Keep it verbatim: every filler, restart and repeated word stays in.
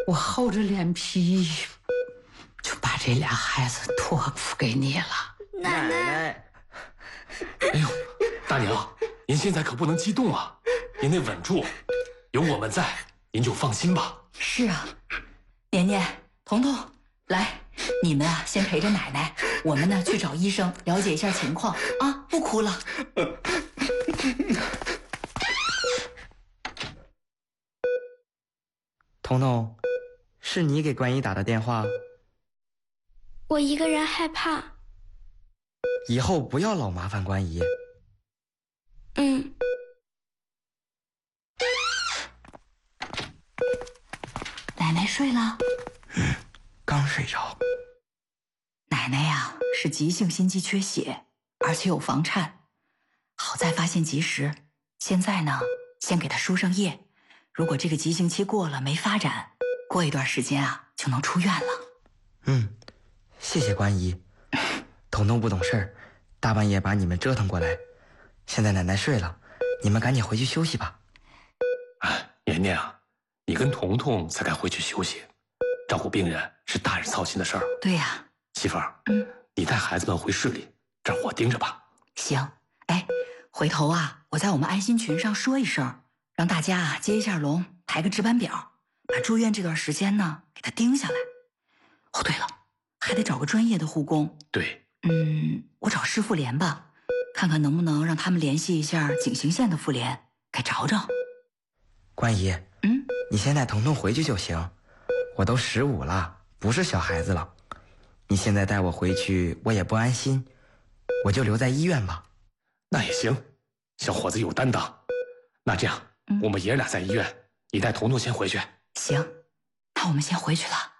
我厚着脸皮就把这俩孩子托付给你了。 奶奶， 哎呦，大娘，您现在可不能激动啊，您得稳住，有我们在，您就放心吧。 是啊，年年、彤彤，来，你们啊先陪着奶奶，我们呢去找医生了解一下情况啊，不哭了。 彤彤，是你给关姨打的电话？ 我一个人害怕。 以后不要老麻烦关姨。 嗯。 奶奶睡了？ 嗯，刚睡着。 奶奶呀是急性心肌缺血，而且有房颤，好在发现及时。现在呢，先给她输上液。如果这个急性期过了没发展，过一段时间啊就能出院了。 嗯，谢谢关姨。彤彤不懂事儿，大半夜把你们折腾过来。现在奶奶睡了，你们赶紧回去休息吧。 哎，年年啊，你跟彤彤才该回去休息，照顾病人是大人操心的事儿。 对呀、啊， 媳妇儿， 嗯， 你带孩子们回市里，这我盯着吧。 行，哎，回头啊，我在我们安心群上说一声，让大家啊接一下龙，排个值班表，把住院这段时间呢给他盯下来。哦，对了，还得找个专业的护工。 对， 嗯，我找市妇联吧，看看能不能让他们联系一下景行县的妇联，给找找。 关姨， 嗯， 你先带彤彤回去就行，我都十五了，不是小孩子了。你现在带我回去，我也不安心，我就留在医院吧。 那也行，小伙子有担当。那这样， 嗯、 我们爷俩在医院，你带彤彤先回去。 行，那我们先回去了。